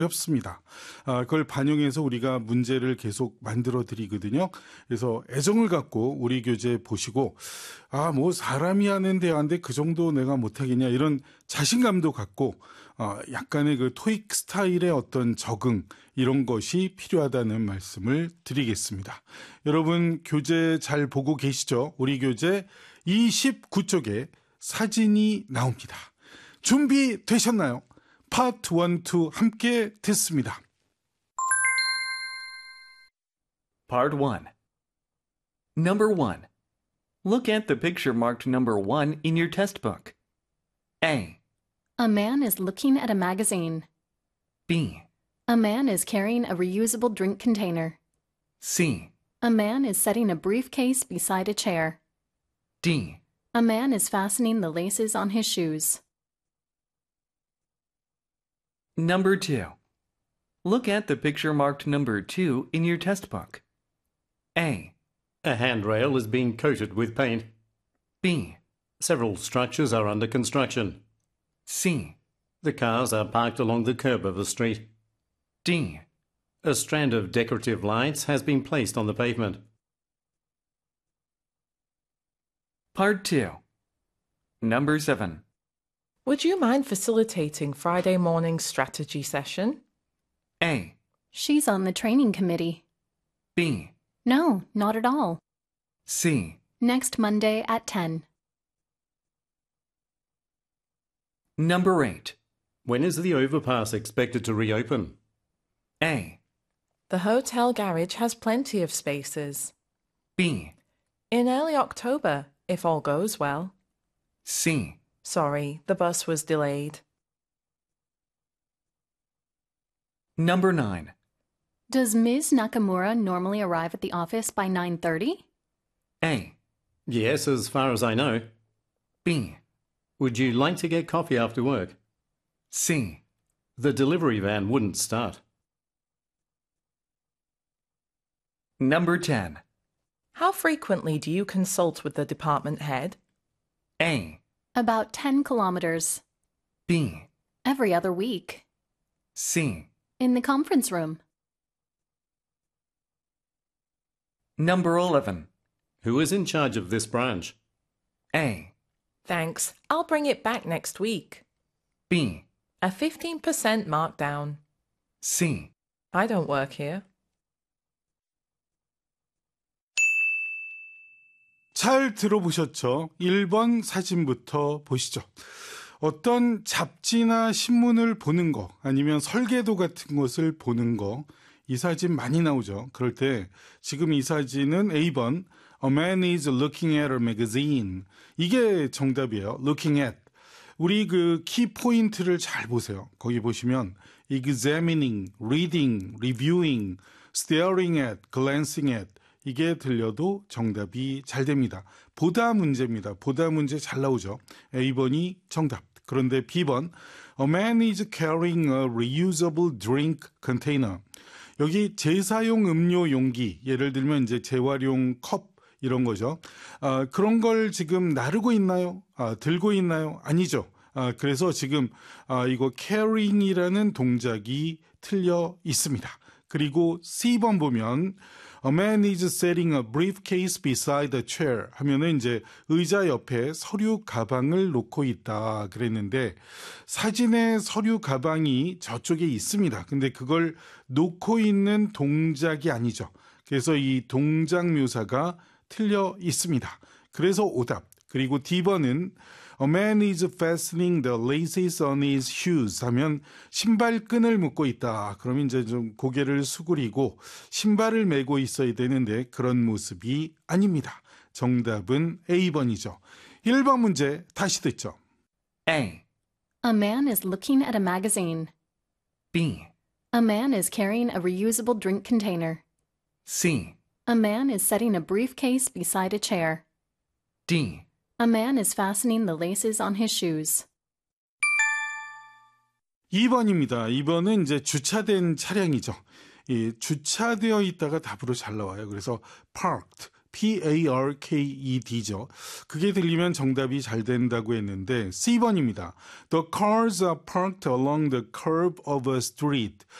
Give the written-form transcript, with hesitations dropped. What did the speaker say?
어렵습니다. 그걸 반영해서 우리가 문제를 계속 만들어 드리거든요. 그래서 애정을 갖고 우리 교재 보시고 뭐 사람이 하는 대화인데 그 정도 내가 못하겠냐 이런 자신감도 갖고 약간의 그 토익 스타일의 어떤 적응 이런 것이 필요하다는 말씀을 드리겠습니다. 여러분 교재 잘 보고 계시죠? 우리 교재 29쪽에 사진이 나옵니다. 준비되셨나요? 파트 1, 2 함께 듣습니다. Part 1. Number 1. Look at the picture marked number 1 in your test book. A. A man is looking at a magazine. B. A man is carrying a reusable drink container. C. A man is setting a briefcase beside a chair. D. A man is fastening the laces on his shoes. Number 2. Look at the picture marked number 2 in your test book. A. A handrail is being coated with paint. B. Several structures are under construction. C. The cars are parked along the curb of the street. D. A strand of decorative lights has been placed on the pavement. Part 2. Number 7. Would you mind facilitating Friday morning's strategy session? A. She's on the training committee. B. No, not at all. C. Next Monday at 10. Number 8. When is the overpass expected to reopen? A. The hotel garage has plenty of spaces. B. In early October, if all goes well. C. Sorry, the bus was delayed. Number 9. Does Ms. Nakamura normally arrive at the office by 9:30? A. Yes, as far as I know. B. Would you like to get coffee after work? C. The delivery van wouldn't start. Number 10. How frequently do you consult with the department head? A. About 10 kilometers. B. Every other week. C. In the conference room. Number 11. Who is in charge of this branch? A. Thanks, I'll bring it back next week. B. A 15% markdown. C. I don't work here. 잘 들어보셨죠? 1번 사진부터 보시죠. 어떤 잡지나 신문을 보는 거 아니면 설계도 같은 것을 보는 거 이 사진 많이 나오죠. 그럴 때 지금 이 사진은 A번 A man is looking at a magazine 이게 정답이에요. Looking at 우리 그 키포인트를 잘 보세요. 거기 보시면 examining, reading, reviewing, staring at, glancing at 이게 들려도 정답이 잘 됩니다. 보다 문제입니다. 보다 문제 잘 나오죠. A번이 정답. 그런데 B번 A man is carrying a reusable drink container. 여기 재사용 음료 용기, 예를 들면 이제 재활용 컵 이런 거죠. 그런 걸 지금 나르고 있나요? 들고 있나요? 아니죠. 그래서 지금 이거 carrying이라는 동작이 틀려 있습니다. 그리고 C번 보면 A man is setting a briefcase beside a chair 하면은 이제 의자 옆에 서류 가방을 놓고 있다 그랬는데 사진에 서류 가방이 저쪽에 있습니다. 근데 그걸 놓고 있는 동작이 아니죠. 그래서 이 동작 묘사가 틀려 있습니다. 그래서 오답. 그리고 D번은 A man is fastening the laces on his shoes 하면 신발끈을 묶고 있다. 그러면 이제 좀 고개를 수그리고 신발을 메고 있어야 되는데 그런 모습이 아닙니다. 정답은 A번이죠. 1번 문제 다시 듣죠. A. A man is looking at a magazine. B. A man is carrying a reusable drink container. C. A man is setting a briefcase beside a chair. D. A man is fastening the laces on his shoes. 2번입니다. 2번은 이제 주차된 차량이죠. 이 주차되어 있다가 답으로 잘 나와요. 그래서 parked, P-A-R-K-E-D죠. 그게 들리면 정답이 잘 된다고 했는데 C번입니다. The cars are parked along the curb of a street.